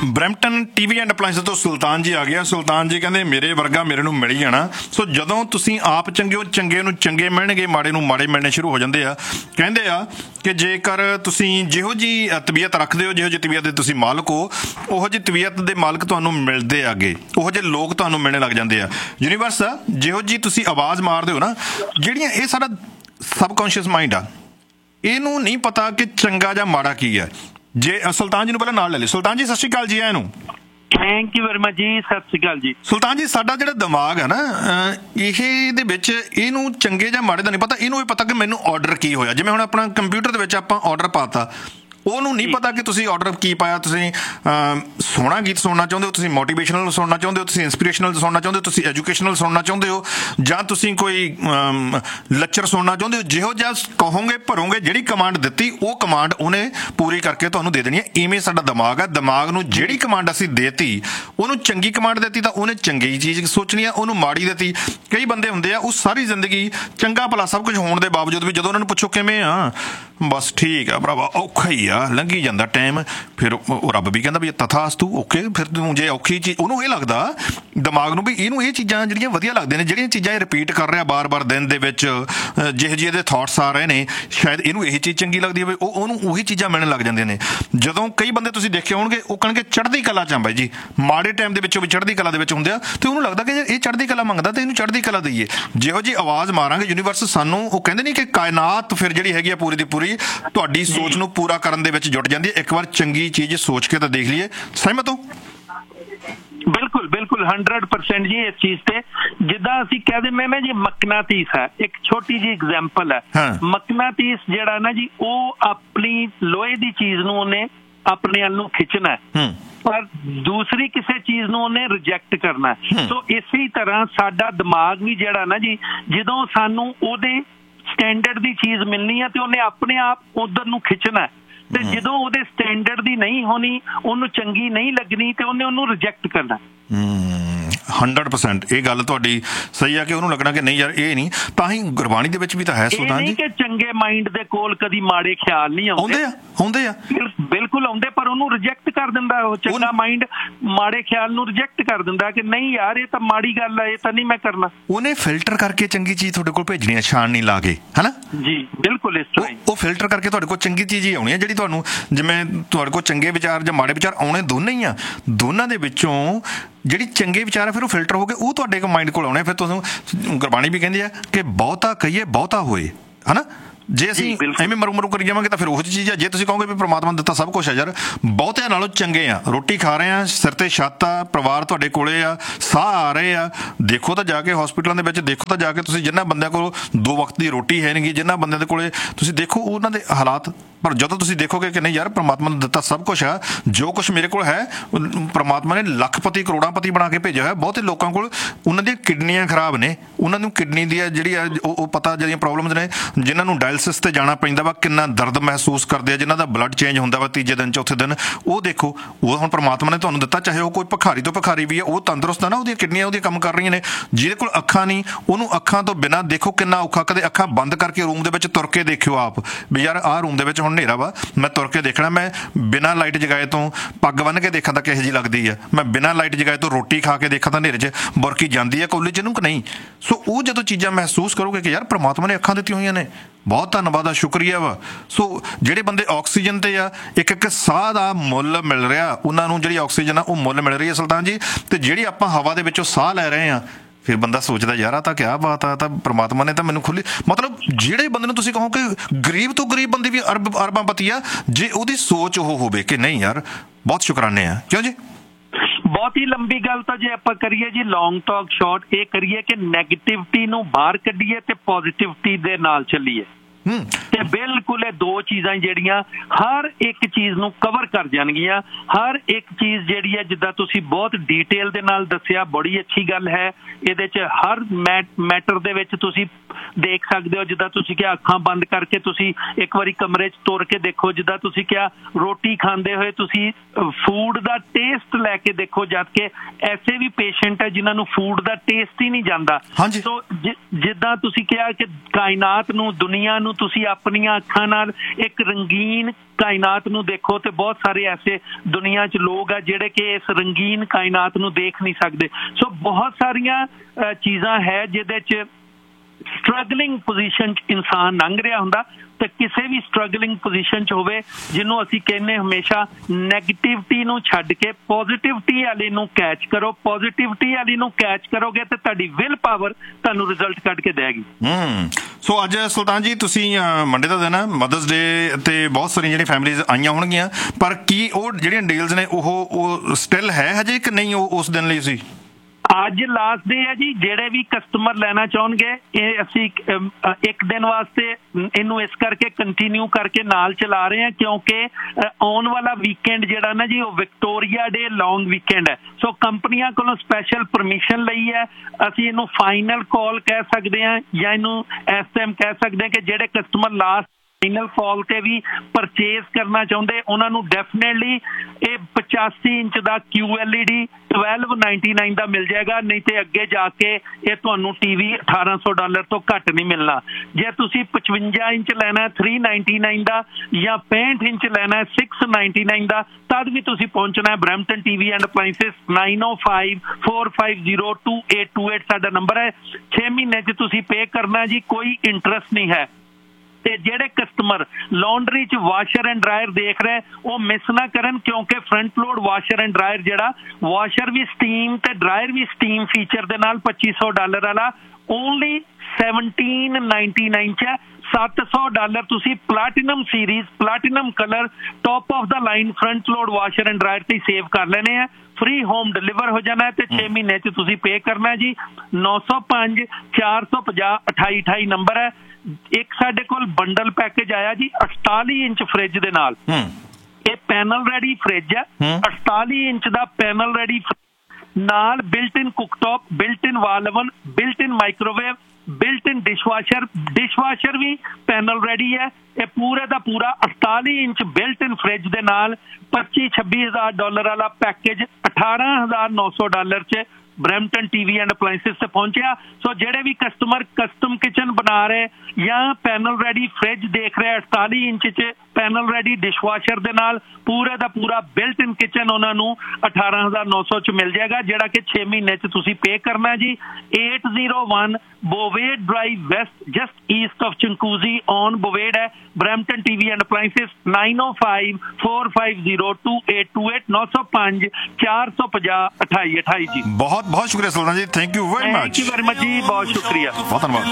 Brampton TV and appliance ਤੋਂ ਸੁਲਤਾਨ ਜੀ ਆ ਗਿਆ। ਸੁਲਤਾਨ ਜੀ ਕਹਿੰਦੇ ਮੇਰੇ ਵਰਗਾ ਮੇਰੇ ਨੂੰ ਮਿਲ ਹੀ ਜਾਣਾ। ਸੋ ਜਦੋਂ ਤੁਸੀਂ ਆਪ ਚੰਗੇ ਹੋ, ਚੰਗੇ ਨੂੰ ਚੰਗੇ ਮਿਲਣਗੇ, ਮਾੜੇ ਨੂੰ ਮਾੜੇ ਮਿਲਣੇ ਸ਼ੁਰੂ ਹੋ ਜਾਂਦੇ ਆ। ਕਹਿੰਦੇ ਆ ਕਿ ਜੇਕਰ ਤੁਸੀਂ ਜਿਹੋ ਜਿਹੀ ਤਬੀਅਤ ਰੱਖਦੇ ਹੋ, ਜਿਹੋ ਜਿਹੀ ਤਬੀਅਤ ਦੇ ਤੁਸੀਂ ਮਾਲਕ ਹੋ, ਉਹੋ ਜਿਹੀ ਤਬੀਅਤ ਦੇ ਮਾਲਕ ਤੁਹਾਨੂੰ ਮਿਲਦੇ ਆਗੇ, ਉਹੋ ਜਿਹੇ ਲੋਕ ਤੁਹਾਨੂੰ ਮਿਲਣ ਲੱਗ ਜਾਂਦੇ ਆ। ਯੂਨੀਵਰਸ ਆ ਜਿਹੋ ਜਿਹੀ ਤੁਸੀਂ ਆਵਾਜ਼ ਮਾਰਦੇ ਹੋ ਨਾ, ਜਿਹੜੀਆਂ ਇਹ ਸਾਡਾ ਸਬਕੌਂਸ਼ੀਅਸ ਮਾਈਂਡ ਆ, ਇਹਨੂੰ ਨਹੀਂ ਪਤਾ ਕਿ ਚੰਗਾ ਜਾਂ ਮਾੜਾ ਕੀ ਹੈ। ਜੇ ਸੁਲਤਾਨ ਜੀ ਨੂੰ ਪਹਿਲਾਂ ਨਾਲ ਲੈ ਲਈ। ਸੁਲਤਾਨ ਜੀ ਸਤਿ ਸ਼੍ਰੀ ਅਕਾਲ ਜੀ। ਇਹਨੂੰ ਥੈਂਕ ਯੂ ਵੈਰੀ ਮਚ ਜੀ। ਸਤਿ ਸ਼੍ਰੀ ਅਕਾਲ ਜੀ। ਸੁਲਤਾਨ ਜੀ, ਸਾਡਾ ਜਿਹੜਾ ਦਿਮਾਗ ਹੈ ਨਾ, ਇਹਦੇ ਵਿੱਚ ਇਹਨੂੰ ਚੰਗੇ ਜਾਂ ਮਾੜੇ ਦਾ ਨਹੀਂ ਪਤਾ। ਇਹਨੂੰ ਇਹ ਪਤਾ ਕਿ ਮੈਨੂੰ ਆਰਡਰ ਕੀ ਹੋਇਆ। ਜਿਵੇਂ ਹੁਣ ਆਪਣਾ ਕੰਪਿਊਟਰ ਦੇ ਵਿੱਚ ਆਪਾਂ ਆਰਡਰ ਪਾਤਾ, ਉਹਨੂੰ ਨਹੀਂ ਪਤਾ ਕਿ ਤੁਸੀਂ ਆਰਡਰ ਕੀ ਪਾਇਆ। ਤੁਸੀਂ ਸੋਹਣਾ ਗੀਤ ਸੁਣਨਾ ਚਾਹੁੰਦੇ ਹੋ, ਤੁਸੀਂ ਮੋਟੀਵੇਸ਼ਨਲ ਸੁਣਨਾ ਚਾਹੁੰਦੇ ਹੋ, ਤੁਸੀਂ ਇੰਸਪੀਰੇਸ਼ਨਲ ਸੁਣਨਾ ਚਾਹੁੰਦੇ ਹੋ, ਤੁਸੀਂ ਐਜੂਕੇਸ਼ਨਲ ਸੁਣਨਾ ਚਾਹੁੰਦੇ ਹੋ, ਜਾਂ ਤੁਸੀਂ ਕੋਈ ਲੈਕਚਰ ਸੁਣਨਾ ਚਾਹੁੰਦੇ ਹੋ। ਜਿਹੋ ਜਿਹਾ ਕਹੋਗੇ ਭਰੋਗੇ, ਜਿਹੜੀ ਕਮਾਂਡ ਦਿੱਤੀ ਉਹ ਕਮਾਂਡ ਉਹਨੇ ਪੂਰੀ ਕਰਕੇ ਤੁਹਾਨੂੰ ਦੇ ਦੇਣੀ ਹੈ। ਇਵੇਂ ਸਾਡਾ ਦਿਮਾਗ ਹੈ। ਦਿਮਾਗ ਨੂੰ ਜਿਹੜੀ ਕਮਾਂਡ ਅਸੀਂ ਦੇਤੀ, ਉਹਨੂੰ ਚੰਗੀ ਕਮਾਂਡ ਦਿੱਤੀ ਤਾਂ ਉਹਨੇ ਚੰਗੀ ਚੀਜ਼ ਸੋਚਣੀ ਆ, ਉਹਨੂੰ ਮਾੜੀ ਦਿੱਤੀ। ਕਈ ਬੰਦੇ ਹੁੰਦੇ ਆ ਉਹ ਸਾਰੀ ਜ਼ਿੰਦਗੀ ਚੰਗਾ ਭਲਾ ਸਭ ਕੁਝ ਹੋਣ ਦੇ ਬਾਵਜੂਦ ਵੀ ਜਦੋਂ ਉਹਨਾਂ ਨੂੰ ਪੁੱਛੋ ਕਿਵੇਂ ਆ, ਬਸ ਠੀਕ ਆ ਭਰਾਵਾ, ਔਖਾ ਹੀ ਆ, ਲੰਘੀ ਜਾਂਦਾ ਟਾਈਮ। ਫਿਰ ਉਹ ਰੱਬ ਵੀ ਕਹਿੰਦਾ ਵੀ ਤਥਾਸਤੂ, ਓਕੇ। ਫਿਰ ਤੂੰ ਜੇ ਔਖੀ ਚੀਜ਼, ਉਹਨੂੰ ਇਹ ਲੱਗਦਾ ਦਿਮਾਗ ਨੂੰ ਵੀ ਇਹਨੂੰ ਇਹ ਚੀਜ਼ਾਂ ਜਿਹੜੀਆਂ ਵਧੀਆ ਲੱਗਦੀਆਂ ਨੇ, ਜਿਹੜੀਆਂ ਚੀਜ਼ਾਂ ਇਹ ਰਿਪੀਟ ਕਰ ਰਿਹਾ ਬਾਰ-ਬਾਰ ਦਿਨ ਦੇ ਵਿੱਚ, ਜਿਹੋ ਜਿਹੇ ਇਹਦੇ ਥਾਟਸ ਆ ਰਹੇ ਨੇ, ਸ਼ਾਇਦ ਇਹਨੂੰ ਇਹੀ ਚੀਜ਼ ਚੰਗੀ ਲੱਗਦੀ ਹੋਵੇ, ਉਹਨੂੰ ਉਹੀ ਚੀਜ਼ਾਂ ਮਿਲਣ ਲੱਗ ਜਾਂਦੀਆਂ ਨੇ। ਜਦੋਂ ਕਈ ਬੰਦੇ ਤੁਸੀਂ ਦੇਖੇ ਹੋਣਗੇ, ਉਹ ਕਹਿਣਗੇ ਚੜ੍ਹਦੀ ਕਲਾ 'ਚ ਆ ਬਾਈ ਜੀ, ਮਾੜੇ ਟਾਈਮ ਦੇ ਵਿੱਚੋਂ ਵੀ ਚੜ੍ਹਦੀ ਕਲਾ ਦੇ ਵਿੱਚ ਹੁੰਦੇ ਆ, ਅਤੇ ਉਹਨੂੰ ਲੱਗਦਾ ਕਿ ਇਹ ਚੜ੍ਹਦੀ ਕਲਾ ਮੰਗਦਾ ਤਾਂ ਇਹਨੂੰ ਚੜ੍ਹਦੀ ਕਲਾ ਦਈਏ। ਜਿਹੋ ਜਿਹੀ ਆਵਾਜ਼ ਮਾਰਾਂਗੇ ਯੂਨੀਵਰਸ ਸਾਨੂੰ, ਉਹ ਕਹਿੰਦੇ ਨਹੀਂ ਕਿ ਕਾਇਨਾਤ ਫਿਰ ਜਿਹੜੀ ਹੈਗੀ ਆ ਪੂਰੀ ਦੀ ਪੂਰੀ ਤੁਹਾਡੀ ਸੋਚ ਨੂੰ ਪੂਰਾ ਕਰਨ ਦੇ ਵਿੱਚ ਜੁਟ ਜਾਂਦੀ ਹੈ। ਇੱਕ ਵਾਰ ਚੰਗੀ ਚੀਜ਼ ਸੋਚ ਕੇ ਤਾਂ ਦੇਖ ਲਈਏ। ਸਹਿਮਤ ਹੋ? ਬਿਲਕੁਲ ਬਿਲਕੁਲ 100% ਜੀ। ਇਸ ਚੀਜ਼ ਤੇ ਜਿੱਦਾਂ ਅਸੀਂ ਕਹਿ ਦਿੰਦੇ ਨਾ ਜੀ, ਮਕਨਾਤੀਸ ਹੈ। ਇੱਕ ਛੋਟੀ ਜਿਹੀ ਐਗਜ਼ਾਮਪਲ ਹੈ। ਮਕਨਾਤੀਸ ਜਿਹੜਾ ਨਾ ਜੀ, ਉਹ ਆਪਣੀ ਲੋਹੇ ਦੀ ਚੀਜ਼ ਨੂੰ ਉਹਨੇ ਆਪਣੇ ਵੱਲ ਨੂੰ ਖਿੱਚਣਾ, ਪਰ ਦੂਸਰੀ ਕਿਸੇ ਚੀਜ਼ ਨੂੰ ਉਹਨੇ ਰਿਜੈਕਟ ਕਰਨਾ। ਸੋ ਇਸੇ ਤਰ੍ਹਾਂ ਸਾਡਾ ਦਿਮਾਗ ਵੀ ਜਿਹੜਾ ਨਾ ਜੀ, ਜਦੋਂ ਸਾਨੂੰ ਉਹਦੇ ਸਟੈਂਡਰਡ ਦੀ ਚੀਜ਼ ਮਿਲਣੀ ਹੈ ਤੇ ਉਹਨੇ ਆਪਣੇ ਆਪ ਉਧਰ ਨੂੰ ਖਿੱਚਣਾ, ਤੇ ਜਦੋਂ ਉਹਦੇ ਸਟੈਂਡਰਡ ਦੀ ਨਹੀਂ ਹੋਣੀ, ਉਹਨੂੰ ਚੰਗੀ ਨਹੀਂ ਲੱਗਣੀ, ਤੇ ਉਹਨੇ ਉਹਨੂੰ ਰਿਜੈਕਟ ਕਰਨਾ। 100% ਇਹ ਗੱਲ ਤੁਹਾਡੀ ਸਹੀ ਆ ਕਿ ਉਹਨੂੰ ਲੱਗਣਾ ਕਿ ਨਹੀਂ ਯਾਰ ਇਹ ਨਹੀਂ। ਤਾਂ ਹੀ ਗੁਰਬਾਣੀ ਦੇ ਵਿੱਚ ਵੀ ਤਾਂ ਹੈ ਸੁਲਤਾਨ ਜੀ, ਕਿ ਚੰਗੇ ਮਾਈਂਡ ਦੇ ਕੋਲ ਕਦੀ ਮਾੜੇ ਖਿਆਲ ਨਹੀਂ ਆਉਂਦੇ ਆ ਬਿਲਕੁਲ ਆਉਂਦੇ, ਪਰ ਉਹਨੂੰ ਰਿਜੈਕਟ ਕਰ ਦਿੰਦਾ। ਉਹ ਚੰਗਾ ਮਾਈਂਡ ਮਾੜੇ ਖਿਆਲ ਨੂੰ ਰਿਜੈਕਟ ਕਰ ਦਿੰਦਾ ਕਿ ਨਹੀਂ ਯਾਰ ਇਹ ਤਾਂ ਮਾੜੀ ਗੱਲ ਹੈ, ਇਹ ਤਾਂ ਨਹੀਂ ਮੈਂ ਕਰਨਾ। ਉਹਨੇ ਫਿਲਟਰ ਕਰਕੇ ਚੰਗੀ ਚੀਜ਼ ਤੁਹਾਡੇ ਕੋਲ ਭੇਜਣੀ ਹੈ, ਛਾਣ ਨਹੀਂ ਲਾ ਕੇ, ਹੈ ਨਾ ਜੀ। ਬਿਲਕੁਲ ਇਸ ਤਰ੍ਹਾਂ ਉਹ ਫਿਲਟਰ ਕਰਕੇ ਤੁਹਾਡੇ ਕੋਲ ਚੰਗੀ ਚੀਜ਼ ਹੀ ਆਉਣੀ ਹੈ, ਜਿਹੜੀ ਤੁਹਾਨੂੰ, ਜਿਵੇਂ ਤੁਹਾਡੇ ਕੋਲ ਚੰਗੇ ਵਿਚਾਰ ਜਾਂ ਮਾੜੇ ਵਿਚਾਰ ਆਉਣੇ ਦੋਨੇ ਹੀ ਆ, ਦੋਨਾਂ ਦੇ ਵਿੱਚੋਂ ਜਿਹੜੀ ਚੰਗੇ ਵਿਚਾਰ ਆ ਫਿਰ ਉਹ ਫਿਲਟਰ ਹੋ ਕੇ ਉਹ ਤੁਹਾਡੇ ਕੋਲ ਮਾਈਂਡ ਕੋਲ ਆਉਣੇ। ਫਿਰ ਤੁਹਾਨੂੰ ਗੁਰਬਾਣੀ ਵੀ ਕਹਿੰਦੀ ਆ ਕਿ ਬਹੁਤਾ ਕਹੀਏ ਬਹੁਤਾ ਹੋਏ, ਹੈ ਨਾ। ਜੇ ਅਸੀਂ ਐਵੇਂ ਮਰੂ ਕਰੀ ਜਾਵਾਂਗੇ ਤਾਂ ਫਿਰ ਉਹੋ ਜਿਹੀ ਚੀਜ਼ ਆ। ਜੇ ਤੁਸੀਂ ਕਹੋਗੇ ਵੀ ਪ੍ਰਮਾਤਮਾ ਨੇ ਦਿੱਤਾ ਸਭ ਕੁਛ ਹੈ ਯਾਰ, ਬਹੁਤਿਆਂ ਨਾਲੋਂ ਚੰਗੇ ਆ, ਰੋਟੀ ਖਾ ਰਹੇ ਆ, ਸਿਰ ਤੇ ਛੱਤ ਆ, ਪਰਿਵਾਰ ਤੁਹਾਡੇ ਕੋਲੇ ਆ, ਸਾਹ ਆ ਰਹੇ ਆ, ਦੇਖੋ ਤਾਂ ਜਾ ਕੇ ਹਸਪੀਟਲਾਂ ਦੇ ਵਿੱਚ, ਦੇਖੋ ਤਾਂ ਜਾ ਕੇ ਤੁਸੀਂ ਜਿਨ੍ਹਾਂ ਬੰਦਿਆਂ ਕੋਲ 2 ਵਕਤ ਦੀ ਰੋਟੀ ਹੈ ਨਹੀਂ, ਜਿਨ੍ਹਾਂ ਬੰਦਿਆਂ ਦੇ ਕੋਲੇ ਤੁਸੀਂ ਦੇਖੋ ਉਹਨਾਂ ਦੇ ਹਾਲਾਤ। ਪਰ ਜਦੋਂ ਤੁਸੀਂ ਦੇਖੋਗੇ ਕਿ ਨਹੀਂ ਯਾਰ ਪ੍ਰਮਾਤਮਾ ਨੇ ਦਿੱਤਾ ਸਭ ਕੁਛ ਆ, ਜੋ ਕੁਛ ਮੇਰੇ ਕੋਲ ਹੈ ਪ੍ਰਮਾਤਮਾ ਨੇ ਲੱਖਪਤੀ ਕਰੋੜਾਂਪਤੀ ਬਣਾ ਕੇ ਭੇਜਿਆ ਹੋਇਆ। ਬਹੁਤੇ ਲੋਕਾਂ ਕੋਲ ਉਹਨਾਂ ਦੀਆਂ ਕਿਡਨੀਆਂ ਖਰਾਬ ਨੇ, ਉਹਨਾਂ ਨੂੰ ਕਿਡਨੀ ਦੀ ਜਿਹੜੀ ਆ ਉਹ ਪਤਾ ਜਿਹੜੀਆਂ ਪ੍ਰੋਬਲਮਸ ਨੇ, ਜਿਨ੍ਹਾਂ ਨੂੰ ਡਾਇਲਸਿਸ ਤੇ ਜਾਣਾ ਪੈਂਦਾ ਵਾ, ਕਿੰਨਾ ਦਰਦ ਮਹਿਸੂਸ ਕਰਦੇ ਆ, ਜਿਨ੍ਹਾਂ ਦਾ ਬਲੱਡ ਚੇਂਜ ਹੁੰਦਾ ਵਾ ਤੀਜੇ ਦਿਨ ਚੌਥੇ ਦਿਨ। ਉਹ ਦੇਖੋ, ਉਹ ਹੁਣ ਪ੍ਰਮਾਤਮਾ ਨੇ ਤੁਹਾਨੂੰ ਦਿੱਤਾ, ਚਾਹੇ ਉਹ ਕੋਈ ਭਿਖਾਰੀ ਤੋਂ ਭਿਖਾਰੀ ਵੀ ਹੈ, ਉਹ ਤੰਦਰੁਸਤ ਆ ਨਾ, ਉਹਦੀਆਂ ਕਿਡਨੀਆਂ ਉਹਦੀਆਂ ਕੰਮ ਕਰ ਰਹੀਆਂ ਨੇ। ਜਿਹਦੇ ਕੋਲ ਅੱਖਾਂ ਨਹੀਂ, ਉਹਨੂੰ ਅੱਖਾਂ ਤੋਂ ਬਿਨਾਂ ਦੇਖੋ ਕਿੰਨਾ ਔਖਾ। ਕਦੇ ਅੱਖਾਂ ਬੰਦ ਕਰਕੇ ਰੂਮ ਦੇ ਵਿੱਚ ਤੁਰ ਕੇ ਦੇਖਿਓ ਆਪ ਵੀ ਯਾਰ ਆਹ ਰੂਮ ਦੇ ਵਿੱਚ ਹੁਣ ਹਨੇਰਾ ਵਾ, ਮੈਂ ਤੁਰ ਕੇ ਦੇਖਣਾ, ਮੈਂ ਬਿਨਾਂ ਲਾਈਟ ਜਗਾਏ ਤੋਂ ਪੱਗ ਬੰਨ੍ਹ ਕੇ ਦੇਖਾਂ ਤਾਂ ਕਿਹੋ ਜਿਹੀ ਲੱਗਦੀ ਆ, ਮੈਂ ਬਿਨਾਂ ਲਾਈਟ ਜਗਾਏ ਤੋਂ ਰੋਟੀ ਖਾ ਕੇ ਦੇਖਾਂ ਤਾਂ ਹਨੇਰੇ 'ਚ ਬੁਰਕੀ ਜਾਂਦੀ ਆ ਕੌਲੇ 'ਚ ਨੂੰ ਕਿ ਨਹੀਂ। ਸੋ ਉਹ ਜਦੋਂ ਚੀਜ਼ਾਂ ਮਹਿਸੂਸ ਕਰੋਗੇ ਕਿ ਯਾਰ ਪ੍ਰਮਾਤਮਾ ਨੇ ਅੱਖਾਂ ਦਿੱਤੀਆਂ ਹੋਈਆਂ ਨੇ, ਬਹੁਤ ਧੰਨਵਾਦ ਆ, ਸ਼ੁਕਰੀਆ ਵਾ। ਸੋ ਜਿਹੜੇ ਬੰਦੇ ਆਕਸੀਜਨ ਤੇ ਆ, ਇੱਕ ਸਾਹ ਦਾ ਮੁੱਲ ਮਿਲ ਰਿਹਾ ਉਹਨਾਂ ਨੂੰ, ਜਿਹੜੀ ਆਕਸੀਜਨ ਆ ਉਹ ਮੁੱਲ ਮਿਲ ਰਹੀ ਹੈ ਸੁਲਤਾਨ ਜੀ। ਤੇ ਜਿਹੜੀ ਆਪਾਂ ਹਵਾ ਦੇ ਵਿੱਚੋਂ ਸਾਹ ਲੈ ਰਹੇ ਹਾਂ, ਫਿਰ ਬੰਦਾ ਸੋਚਦਾ ਯਾਰ ਆ ਤਾਂ ਕਿਆ ਬਾਤ ਆ, ਤਾਂ ਪ੍ਰਮਾਤਮਾ ਨੇ ਤਾਂ ਮੈਨੂੰ ਖੁੱਲੀ। ਮਤਲਬ ਜਿਹੜੇ ਬੰਦੇ ਨੂੰ ਤੁਸੀਂ ਕਹੋ ਕਿ ਗਰੀਬ ਤੋਂ ਗਰੀਬ ਬੰਦੇ ਵੀ ਅਰਬਾਂ ਪਤੀ ਆ, ਜੇ ਉਹਦੀ ਸੋਚ ਉਹ ਹੋਵੇ ਕਿ ਨਹੀਂ ਯਾਰ ਬਹੁਤ ਸ਼ੁਕਰਾਨੇ ਆ। ਕਿਉਂ ਜੀ? ਬਹੁਤ ਹੀ ਲੰਬੀ ਗੱਲ ਤਾਂ ਜੇ ਆਪਾਂ ਕਰੀਏ ਜੀ, ਲੌਂਗ ਟਾਕ ਸ਼ਾਰਟ, ਇਹ ਕਰੀਏ ਕਿ ਨੈਗੇਟਿਵਿਟੀ ਨੂੰ ਬਾਹਰ ਕੱਢੀਏ ਤੇ ਪੋਜ਼ਿਟਿਵਿਟੀ ਦੇ ਨਾਲ ਚੱਲੀਏ। ਤੇ ਬਿਲਕੁਲ ਇਹ 2 ਚੀਜ਼ਾਂ ਜਿਹੜੀਆਂ ਹਰ ਇੱਕ ਚੀਜ਼ ਨੂੰ ਕਵਰ ਕਰ ਜਾਣਗੀਆਂ। ਹਰ ਇੱਕ ਚੀਜ਼ ਜਿਹੜੀ ਹੈ, ਜਿੱਦਾਂ ਤੁਸੀਂ ਬਹੁਤ ਡੀਟੇਲ ਦੇ ਨਾਲ ਦੱਸਿਆ, ਬੜੀ ਅੱਛੀ ਗੱਲ ਹੈ। ਇਹਦੇ 'ਚ ਹਰ ਮੈਟਰ ਦੇ ਵਿੱਚ ਤੁਸੀਂ ਦੇਖ ਸਕਦੇ ਹੋ। ਜਿੱਦਾਂ ਤੁਸੀਂ ਕਿਹਾ ਅੱਖਾਂ ਬੰਦ ਕਰਕੇ ਤੁਸੀਂ ਇੱਕ ਵਾਰੀ ਕਮਰੇ 'ਚ ਤੁਰ ਕੇ ਦੇਖੋ। ਜਿੱਦਾਂ ਤੁਸੀਂ ਕਿਹਾ ਰੋਟੀ ਖਾਂਦੇ ਹੋਏ ਤੁਸੀਂ ਫੂਡ ਦਾ ਟੇਸਟ ਲੈ ਕੇ ਦੇਖੋ, ਜਦ ਕਿ ਐਸੇ ਵੀ ਪੇਸ਼ੈਂਟ ਹੈ ਜਿਨ੍ਹਾਂ ਨੂੰ ਫੂਡ ਦਾ ਟੇਸਟ ਹੀ ਨਹੀਂ ਜਾਂਦਾ। ਸੋ ਜਿੱਦਾਂ ਤੁਸੀਂ ਕਿਹਾ ਕਿ ਕਾਇਨਾਤ ਨੂੰ, ਦੁਨੀਆ ਨੂੰ ਨੂੰ ਤੁਸੀਂ ਆਪਣੀਆਂ ਅੱਖਾਂ ਨਾਲ ਇੱਕ ਰੰਗੀਨ ਕਾਇਨਾਤ ਨੂੰ ਦੇਖੋ ਤੇ ਬਹੁਤ ਸਾਰੇ ਐਸੇ ਦੁਨੀਆ 'ਚ ਲੋਕ ਆ ਜਿਹੜੇ ਕਿ ਇਸ ਰੰਗੀਨ ਕਾਇਨਾਤ ਨੂੰ ਦੇਖ ਨਹੀਂ ਸਕਦੇ। ਸੋ ਬਹੁਤ ਸਾਰੀਆਂ ਚੀਜ਼ਾਂ ਹੈ ਜਿਹਦੇ 'ਚ ਸਟਰਗਲਿੰਗ ਪੋਜੀਸ਼ਨ 'ਚ ਇਨਸਾਨ ਲੰਘ ਰਿਹਾ ਹੁੰਦਾ ਤੇ ਕਿਸੇ ਵੀ ਸਟਰਗਲਿੰਗ ਪੋਜੀਸ਼ਨ 'ਚ ਹੋਵੇ ਜਿਹਨੂੰ ਅਸੀਂ ਕਹਿੰਦੇ ਹਮੇਸ਼ਾ ਨੈਗੇਟਿਵਿਟੀ ਨੂੰ ਛੱਡ ਕੇ ਪੋਜ਼ਿਟਿਵਿਟੀ ਵਾਲੀ ਨੂੰ ਕੈਚ ਕਰੋ। ਪੋਜ਼ਿਟਿਵਿਟੀ ਵਾਲੀ ਨੂੰ ਕੈਚ ਕਰੋਗੇ ਤੇ ਤੁਹਾਡੀ ਵਿਲ ਪਾਵਰ ਤੁਹਾਨੂੰ ਰਿਜ਼ਲਟ ਕੱਢ ਕੇ ਦੇਗੀ। ਸੋ ਅੱਜ ਸੁਲਤਾਨ ਜੀ ਤੁਸੀਂ ਮੰਡੇ ਦਾ ਦਿਨ ਹੈ, ਮਦਰਸ ਡੇ ਤੇ ਬਹੁਤ ਸਾਰੀਆਂ ਜਿਹੜੀਆਂ ਫੈਮਿਲੀਜ਼ ਆਈਆਂ ਹੋਣਗੀਆਂ, ਪਰ ਕੀ ਉਹ ਜਿਹੜੀਆਂ ਡੀਲਸ ਨੇ ਉਹ ਸਟਿਲ ਹੈ ਹਜੇ ਕਿ ਨਹੀਂ ਉਹ ਉਸ ਦਿਨ ਲਈ ਸੀ? ਅੱਜ ਲਾਸਟ ਡੇ ਹੈ ਜੀ। ਜਿਹੜੇ ਵੀ ਕਸਟਮਰ ਲੈਣਾ ਚਾਹੁਣਗੇ ਇਹ ਅਸੀਂ ਇੱਕ ਦਿਨ ਵਾਸਤੇ ਇਹਨੂੰ ਇਸ ਕਰਕੇ ਕੰਟੀਨਿਊ ਕਰਕੇ ਨਾਲ ਚਲਾ ਰਹੇ ਹਾਂ ਕਿਉਂਕਿ ਆਉਣ ਵਾਲਾ ਵੀਕਐਂਡ ਜਿਹੜਾ ਨਾ ਜੀ ਉਹ ਵਿਕਟੋਰੀਆ ਡੇ ਲੌਂਗ ਵੀਕਐਂਡ ਹੈ। ਸੋ ਕੰਪਨੀਆਂ ਕੋਲੋਂ ਸਪੈਸ਼ਲ ਪਰਮਿਸ਼ਨ ਲਈ ਹੈ। ਅਸੀਂ ਇਹਨੂੰ ਫਾਈਨਲ ਕਾਲ ਕਹਿ ਸਕਦੇ ਹਾਂ ਜਾਂ ਇਹਨੂੰ ਇਸ ਟਾਈਮ ਕਹਿ ਸਕਦੇ ਹਾਂ ਕਿ ਜਿਹੜੇ ਕਸਟਮਰ ਲਾਸਟ ਫਾਈਨਲ ਕਾਲ ਤੇ ਵੀ ਪਰਚੇਜ਼ ਕਰਨਾ ਚਾਹੁੰਦੇ ਉਹਨਾਂ ਨੂੰ ਡੈਫੀਨੇਟਲੀ ਇਹ 85 ਇੰਚ ਦਾ QLED $1299 ਦਾ ਮਿਲ ਜਾਏਗਾ। ਨਹੀਂ ਤੇ ਅੱਗੇ ਜਾ ਕੇ ਇਹ ਤੁਹਾਨੂੰ TV $1800 ਤੋਂ ਘੱਟ ਨਹੀਂ ਮਿਲਣਾ। ਜੇ ਤੁਸੀਂ 55 ਇੰਚ ਲੈਣਾ $399 ਦਾ ਜਾਂ 65 ਇੰਚ ਲੈਣਾ $699 ਦਾ ਤਦ ਵੀ ਤੁਸੀਂ ਪਹੁੰਚਣਾ ਬਰੈਂਪਟਨ TV ਐਂਡ ਅਪਲਾਈਐਂਸਿਸ। 9054502828 ਸਾਡਾ ਨੰਬਰ ਹੈ। 6 ਮਹੀਨੇ 'ਚ ਤੁਸੀਂ ਪੇ ਕਰਨਾ ਜੀ, ਕੋਈ ਇੰਟਰਸਟ ਨਹੀਂ ਹੈ। ਤੇ ਜਿਹੜੇ ਕਸਟਮਰ ਲਾਂਡਰੀ 'ਚ ਵਾਸ਼ਰ ਐਂਡ ਡਰਾਇਰ ਦੇਖ ਰਹੇ ਉਹ ਮਿਸ ਨਾ ਕਰਨ ਕਿਉਂਕਿ front load washer and dryer ਜਿਹੜਾ ਵਾਸ਼ਰ ਵੀ ਸਟੀਮ ਤੇ ਡਰਾਇਰ ਵੀ ਸਟੀਮ ਫੀਚਰ ਦੇ ਨਾਲ $2500 ਵਾਲਾ ਓਨਲੀ $1799 'ਚ ਹੈ। $700 ਤੁਸੀਂ platinum series platinum colour top of the line front load washer and dryer ਤੇ ਸੇਵ ਕਰ ਲੈਣੇ ਆ। ਫ੍ਰੀ ਹੋਮ ਡਿਲੀਵਰ ਹੋ ਜਾਣਾ ਤੇ 6 ਮਹੀਨੇ 'ਚ ਤੁਸੀਂ ਪੇ ਕਰਨਾ ਜੀ। 905 450 2828 ਨੰਬਰ ਹੈ। ਇੱਕ ਸਾਡੇ ਕੋਲ ਬੰਡਲ ਪੈਕੇਜ ਆਇਆ ਜੀ 48 ਇੰਚ ਫ੍ਰਿਜ ਦੇ ਨਾਲ। ਇਹ ਪੈਨਲ ਰੈਡੀ ਫ੍ਰਿਜ ਹੈ। 48 ਇੰਚ ਦਾ ਪੈਨਲ ਰੈਡੀ ਨਾਲ ਬਿਲਟ ਇਨ ਕੁਕਟੌਪ, ਬਿਲਟ ਇਨ ਵਾਲ ਓਵਨ, ਬਿਲਟ ਇਨ ਮਾਈਕ੍ਰੋਵੇਵ, ਬਿਲਟ ਇਨ ਡਿਸ਼ਵਾਸ਼ਰ ਵੀ ਪੈਨਲ ਰੈਡੀ ਹੈ। ਇਹ ਪੂਰੇ ਦਾ ਪੂਰਾ 48 ਇੰਚ ਬਿਲਟ ਇਨ ਫ੍ਰਿਜ ਦੇ ਨਾਲ $25,000 ਵਾਲਾ ਪੈਕੇਜ $18,900 'ਚ ਬਰੈਂਪਟਨ TV ਐਂਡ ਅਪਲਾਈਐਂਸਿਸ ਤੇ ਪਹੁੰਚਿਆ। ਸੋ ਜਿਹੜੇ ਵੀ ਕਸਟਮਰ ਕਸਟਮ ਕਿਚਨ ਬਣਾ ਰਹੇ ਜਾਂ ਪੈਨਲ ਰੈਡੀ ਫ੍ਰਿਜ ਦੇਖ ਰਹੇ 48 ਇੰਚ 'ਚ ਪੈਨਲ ਰੈਡੀ ਡਿਸ਼ਵਾਸ਼ਰ ਦੇ ਨਾਲ ਪੂਰੇ ਦਾ ਪੂਰਾ ਬਿਲਟ ਇਨ ਕਿਚਨ ਉਹਨਾਂ ਨੂੰ $18,900 'ਚ ਮਿਲ ਜਾਏਗਾ ਜਿਹੜਾ ਕਿ 6 ਮਹੀਨੇ 'ਚ ਤੁਸੀਂ ਪੇ ਕਰਨਾ ਜੀ। 801 ਬੋਵੇਡ drive West just East of ਚੰਕੂਜ਼ੀ on ਬੋਵੇਡ ਹੈ ਬਰੈਂਪਟਨ TV ਐਂਡ ਅਪਲਾਈਐਂਸਿਸ। 905 450 2828 905 450 2828 ਜੀ। ਬਹੁਤ ਬਹੁਤ ਸ਼ੁਕਰੀਆ ਸੁਲਤਾਨ ਜੀ, thank you very much. Thank you very much ਜੀ, ਬਹੁਤ ਸ਼ੁਕਰੀਆ, ਬਹੁਤ ਧੰਨਵਾਦ।